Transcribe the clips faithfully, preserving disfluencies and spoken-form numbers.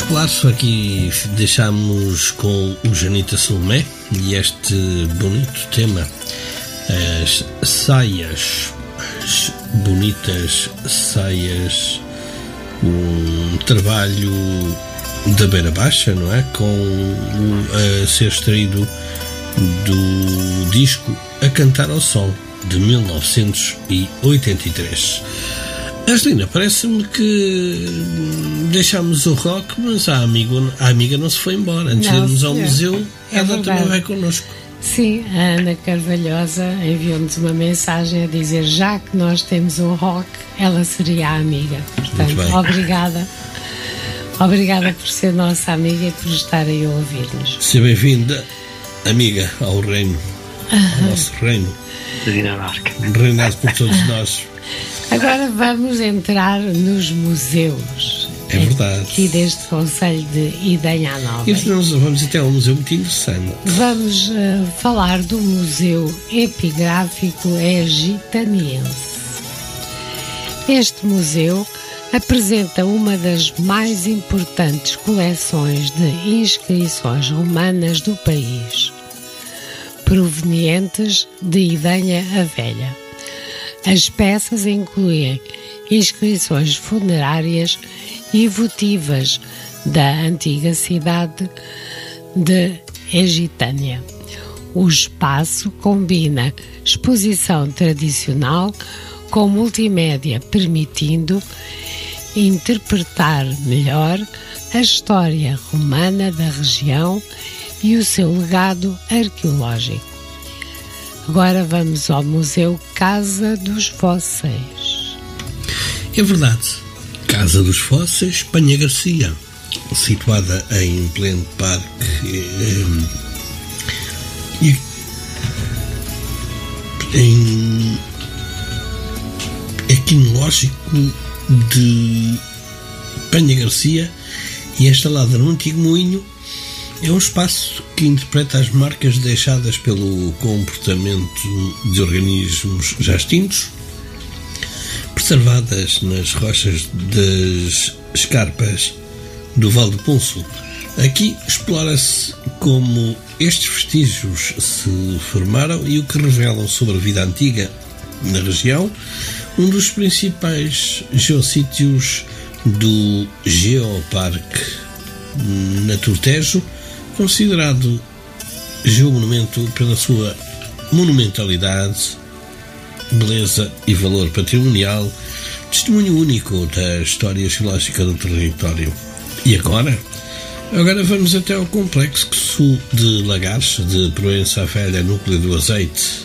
Claro, aqui deixamos com o Janita Salomé e este bonito tema, as saias, as bonitas saias, um trabalho da Beira Baixa, não é? Com a ser extraído do disco A Cantar ao Sol, de mil novecentos e oitenta e três. Angelina, parece-me que deixámos o rock, mas a, amigo, a amiga não se foi embora. Antes de irmos ao museu, é ela verdade. Também vai connosco. Sim, a Ana Carvalhosa enviou-nos uma mensagem a dizer: já que nós temos um rock, ela seria a amiga. Portanto, obrigada. Obrigada por ser nossa amiga e por estar aí a ouvir-nos. Seja bem-vinda, amiga, ao reino, ao nosso reino. Da Dinamarca. Reinado por todos nós. Agora vamos entrar nos museus. É verdade. Aqui deste Conselho de Idenha Nova. E nós vamos até a um museu muito interessante. Vamos uh, falar do Museu Epigráfico Egitaniense. Este museu apresenta uma das mais importantes coleções de inscrições romanas do país, provenientes de Idenha a Velha. As peças incluem inscrições funerárias e votivas da antiga cidade de Egitânia. O espaço combina exposição tradicional com multimédia, permitindo interpretar melhor a história romana da região e o seu legado arqueológico. Agora vamos ao Museu Casa dos Fósseis. É verdade. Casa dos Fósseis, Espanha Garcia, situada em pleno parque eh, em, equinológico de Espanha Garcia e instalada no antigo moinho. É um espaço que interpreta as marcas deixadas pelo comportamento de organismos já extintos, preservadas nas rochas das escarpas do Vale do Punço. Aqui explora-se como estes vestígios se formaram e o que revelam sobre a vida antiga na região, um dos principais geossítios do Geoparque Naturtejo, considerado geomonumento pela sua monumentalidade, beleza e valor patrimonial, testemunho único da história geológica do território. E agora? Agora vamos até ao Complexo Sul de Lagares, de Proença Velha, núcleo do Azeite.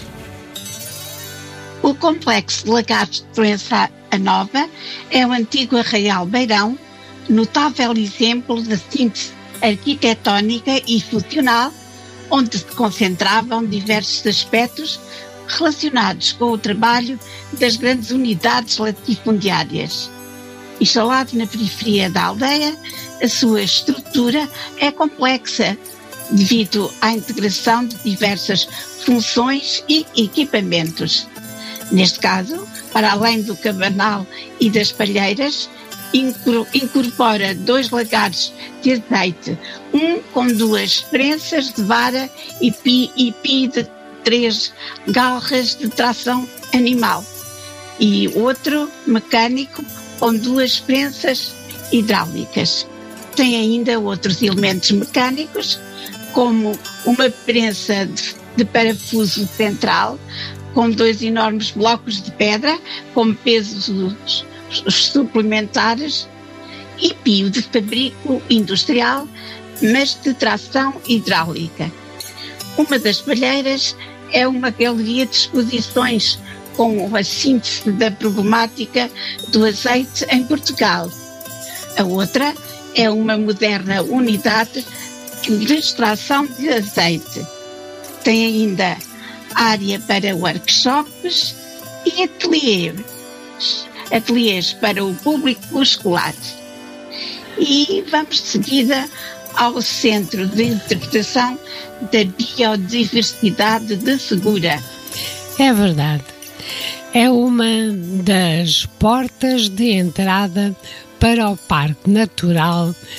O Complexo de Lagares de Proença Nova é o antigo Arraial Beirão, notável exemplo da síntese arquitetónica e funcional, onde se concentravam diversos aspectos relacionados com o trabalho das grandes unidades latifundiárias. Instalado na periferia da aldeia, a sua estrutura é complexa devido à integração de diversas funções e equipamentos. Neste caso, para além do cabanal e das palheiras, incorpora dois lagares de azeite, um com duas prensas de vara e pi, e pi de três galras de tração animal, e outro mecânico com duas prensas hidráulicas. Tem ainda outros elementos mecânicos, como uma prensa de, de parafuso central, com dois enormes blocos de pedra, com pesos suplementares, e pio de fabrico industrial, mas de tração hidráulica. Uma das palheiras é uma galeria de exposições com a síntese da problemática do azeite em Portugal. A outra é uma moderna unidade de extração de azeite. Tem ainda área para workshops e ateliês, ateliês para o público escolar. E vamos de seguida ao Centro de Interpretação da Biodiversidade de Segura. É verdade. É uma das portas de entrada para o Parque Natural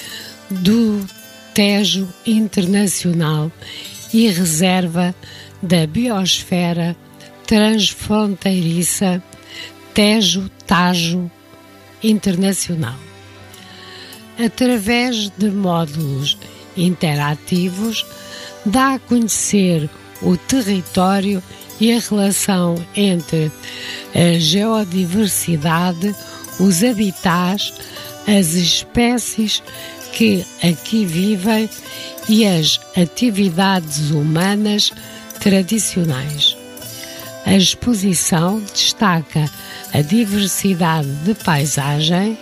do Tejo Internacional e Reserva da Biosfera Transfronteiriça Tejo-Tajo Internacional. Através de módulos interativos, dá a conhecer o território e a relação entre a geodiversidade, os habitats, as espécies que aqui vivem e as atividades humanas tradicionais. A exposição destaca a diversidade de paisagem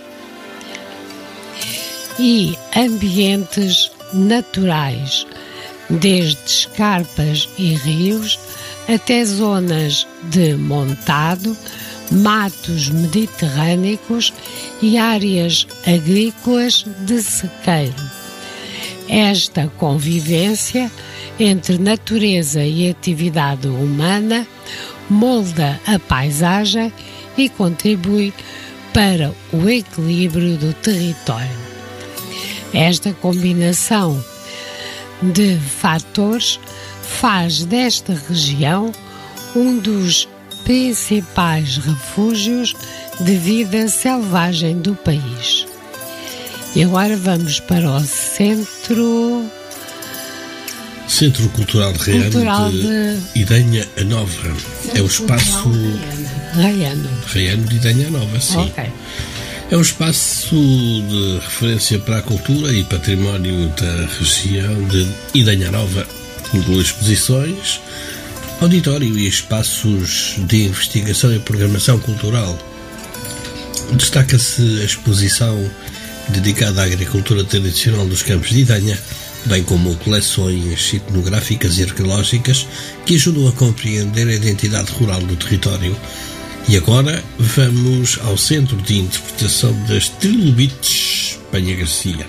e ambientes naturais, desde escarpas e rios até zonas de montado, matos mediterrâneos e áreas agrícolas de sequeiro. Esta convivência entre natureza e atividade humana molda a paisagem e contribui para o equilíbrio do território. Esta combinação de fatores faz desta região um dos principais refúgios de vida selvagem do país. E agora vamos para o Centro... Centro Cultural de Raiano Cultural de, de... Idanha Nova. É o espaço... Raiano. Raiano de Idanha Nova, sim. Ok. É um espaço de referência para a cultura e património da região de Idanha Nova. Inclui exposições, auditório e espaços de investigação e programação cultural. Destaca-se a exposição dedicada à agricultura tradicional dos campos de Idanha, bem como coleções etnográficas e arqueológicas que ajudam a compreender a identidade rural do território. E agora vamos ao Centro de Interpretação das Trilobites, Penha Garcia.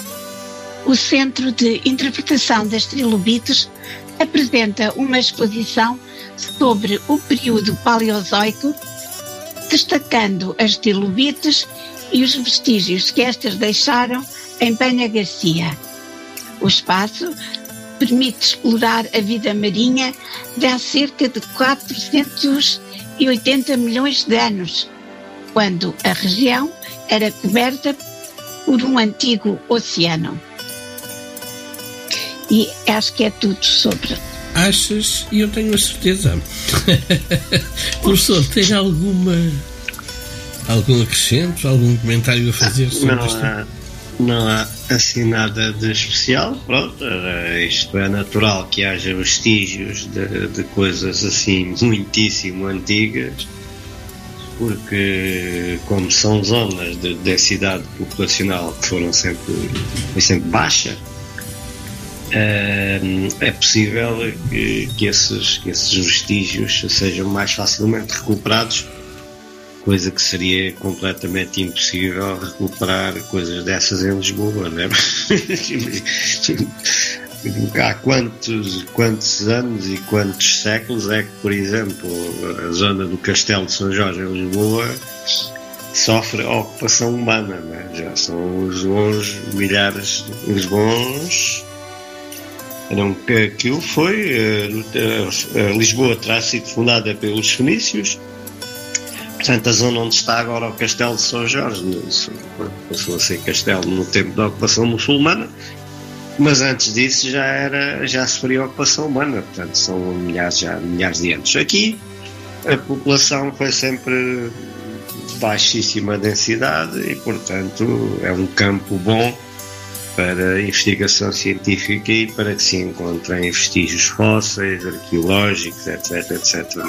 O Centro de Interpretação das Trilobites apresenta uma exposição sobre o período paleozoico, destacando as trilobites e os vestígios que estas deixaram em Penha Garcia. O espaço permite explorar a vida marinha de há cerca de quatrocentos e oitenta milhões de anos, quando a região era coberta por um antigo oceano. E acho que é tudo sobre. Achas? E eu tenho a certeza. Professor, tem alguma algum acrescento, algum comentário a fazer sobre não isto? Há, não há assim nada de especial. Pronto, isto é natural que haja vestígios de, de coisas assim muitíssimo antigas, porque como são zonas de densidade populacional que foram sempre, foi sempre baixa, é possível que, que, esses, que esses vestígios sejam mais facilmente recuperados, coisa que seria completamente impossível recuperar coisas dessas em Lisboa, não é? Há quantos, quantos anos e quantos séculos é que, por exemplo, a zona do Castelo de São Jorge em Lisboa sofre a ocupação humana, não é? Já são os bons milhares, os bons... Não, que aquilo foi, a Lisboa terá sido fundada pelos fenícios, portanto a zona onde está agora o Castelo de São Jorge passou a ser castelo no tempo da ocupação muçulmana, mas antes disso já, era, já sofria ocupação humana, portanto são milhares, já, milhares de anos. Aqui a população foi sempre de baixíssima densidade e portanto é um campo bom para investigação científica e para que se encontrem vestígios fósseis, arqueológicos, etc, etcétera.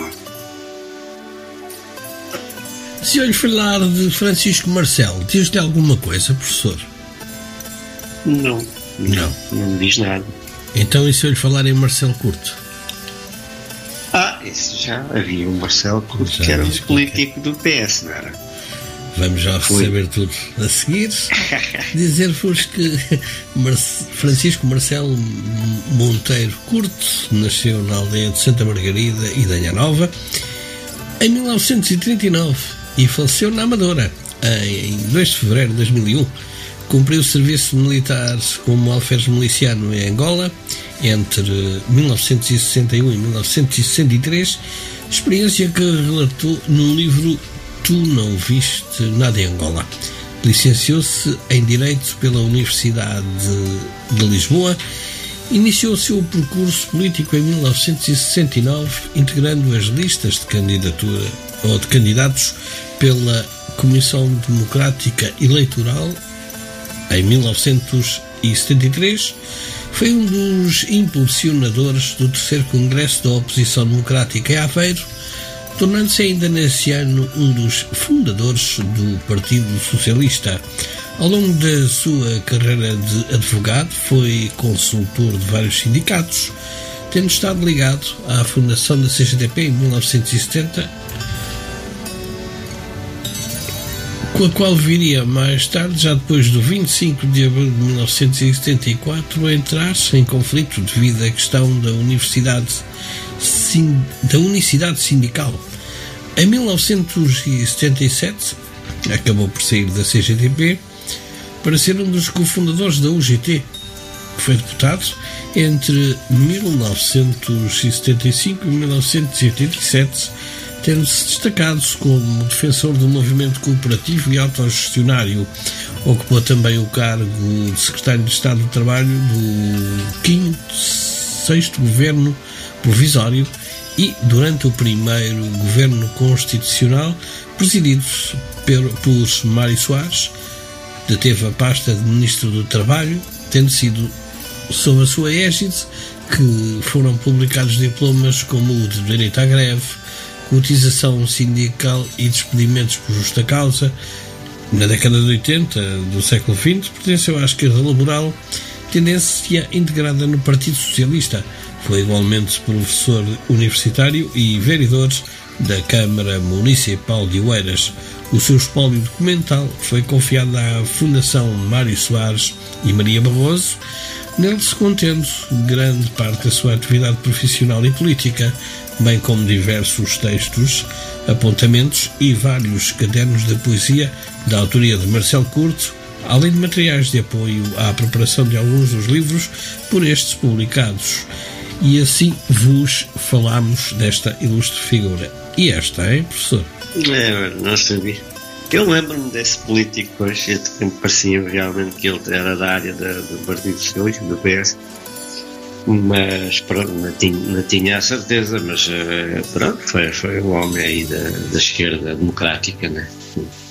Se eu lhe falar de Francisco Marcelo, diz-lhe alguma coisa, professor? Não, não, não, não me diz nada. Então, e se eu lhe falar em Marcelo Curto? Ah, isso já havia um Marcelo Curto já que era um político do P S, não era? Vamos já Foi. saber tudo a seguir. Dizer-vos que Francisco Marcelo Monteiro Curto nasceu na aldeia de Santa Margarida, Idanha Nova, em mil novecentos e trinta e nove e faleceu na Amadora em dois de fevereiro de dois mil e um, Cumpriu serviço militar como alferes miliciano em Angola entre mil novecentos e sessenta e um e mil novecentos e sessenta e três, experiência que relatou num livro Tu Não Viste Nada em Angola. Licenciou-se em Direito pela Universidade de Lisboa. Iniciou o seu percurso político em mil novecentos e sessenta e nove, integrando as listas de candidatura ou de candidatos pela Comissão Democrática Eleitoral. Em mil novecentos e setenta e três, foi um dos impulsionadores do terceiro Congresso da Oposição Democrática em Aveiro, tornando-se ainda nesse ano um dos fundadores do Partido Socialista. Ao longo da sua carreira de advogado, foi consultor de vários sindicatos, tendo estado ligado à fundação da C G T P em mil novecentos e setenta, com a qual viria mais tarde, já depois do vinte e cinco de abril de mil novecentos e setenta e quatro, a entrar em conflito devido à questão da universidade, da unicidade sindical. Em mil novecentos e setenta e sete, acabou por sair da C G T P para ser um dos cofundadores da U G T. Foi deputado entre mil novecentos e setenta e cinco e mil novecentos e oitenta e sete, tendo-se destacado como defensor do movimento cooperativo e autogestionário. Ocupou também o cargo de secretário de Estado do Trabalho do quinto, sexto Governo Provisório e, durante o primeiro Governo Constitucional, presidido por Mário Soares, deteve a pasta de Ministro do Trabalho, tendo sido sob a sua égide que foram publicados diplomas como o de Direito à Greve, cotização sindical e despedimentos por justa causa. Na década de oitenta do século vinte, pertenceu à esquerda laboral, tendência integrada no Partido Socialista. Foi igualmente professor universitário e vereador da Câmara Municipal de Oeiras. O seu espólio documental foi confiado à Fundação Mário Soares e Maria Barroso, nele se contendo grande parte da sua atividade profissional e política, bem como diversos textos, apontamentos e vários cadernos de poesia da autoria de Marcelo Curto, além de materiais de apoio à preparação de alguns dos livros por estes publicados. E assim vos falamos desta ilustre figura. E esta, hein, professor? É, não sabia. Eu lembro-me desse político hoje, que me parecia realmente que ele era da área da, do Partido Socialista, do P S, mas pronto, não tinha, não tinha a certeza, mas pronto, foi, foi um homem aí da, da esquerda democrática, né?